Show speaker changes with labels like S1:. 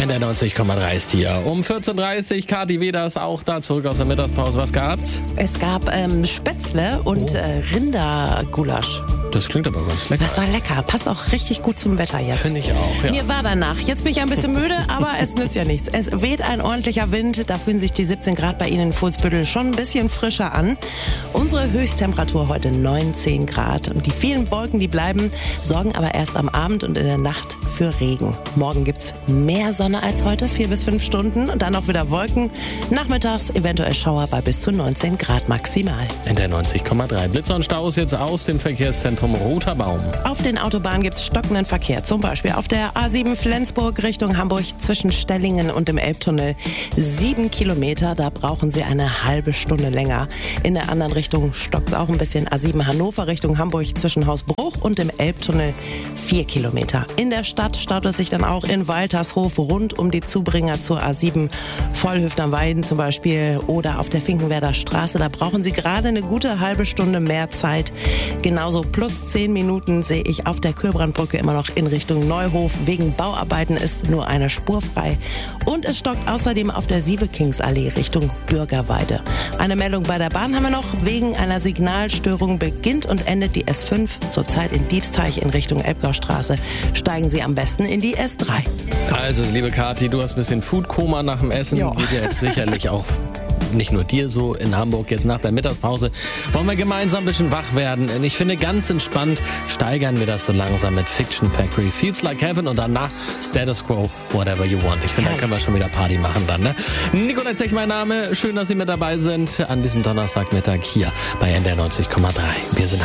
S1: NDR 90,3 ist hier. Um 14.30 Uhr, Kathi Weder ist auch da, zurück aus der Mittagspause. Was gab's?
S2: Es gab Spätzle und Rindergulasch.
S1: Das klingt aber ganz lecker.
S2: Das war lecker. Passt auch richtig gut zum Wetter jetzt.
S1: Finde ich auch, ja.
S2: Mir war danach. Jetzt bin ich ein bisschen müde, aber es nützt ja nichts. Es weht ein ordentlicher Wind. Da fühlen sich die 17 Grad bei Ihnen in Fuhlsbüttel schon ein bisschen frischer an. Unsere Höchsttemperatur heute 19 Grad. Und die vielen Wolken, die bleiben, sorgen aber erst am Abend und in der Nacht für Regen. Morgen gibt's mehr Sonne als heute, 4 bis 5 Stunden. Und dann auch wieder Wolken. Nachmittags eventuell Schauer bei bis zu 19 Grad maximal.
S1: NDR 90,3. Blitzer und Staus jetzt aus dem Verkehrszentrum Roter Baum.
S2: Auf den Autobahnen gibt es stockenden Verkehr. Zum Beispiel auf der A7 Flensburg Richtung Hamburg zwischen Stellingen und dem Elbtunnel 7 Kilometer. Da brauchen Sie eine halbe Stunde länger. In der anderen Richtung stockt es auch ein bisschen. A7 Hannover Richtung Hamburg zwischen Hausbruch und dem Elbtunnel 4 Kilometer. In der Stadt staut es sich dann auch in Waltershof rund um die Zubringer zur A7 Vollhöft am Weiden zum Beispiel oder auf der Finkenwerder Straße. Da brauchen Sie gerade eine gute halbe Stunde mehr Zeit. Genauso plus 10 Minuten sehe ich auf der Kühlbrandbrücke immer noch in Richtung Neuhof. Wegen Bauarbeiten ist nur eine Spur frei. Und es stockt außerdem auf der Sievekingsallee Richtung Bürgerweide. Eine Meldung bei der Bahn haben wir noch. Wegen einer Signalstörung beginnt und endet die S5 zurzeit in Diebsteich in Richtung Elbgaustraße. Steigen Sie am besten in die S3.
S1: Also, liebe Kathi, du hast ein bisschen Foodkoma nach dem Essen.
S2: Ja.
S1: Geht ja jetzt sicherlich auch nicht nur dir so in Hamburg jetzt nach der Mittagspause. Wollen wir gemeinsam ein bisschen wach werden? Und ich finde, ganz entspannt steigern wir das so langsam mit Fiction Factory, Feels Like Heaven und danach Status Quo, Whatever You Want. Ich finde, da können wir schon wieder Party machen dann, ne? Nikolai Zech, mein Name. Schön, dass Sie mit dabei sind an diesem Donnerstagmittag hier bei NDR 90,3. Wir sind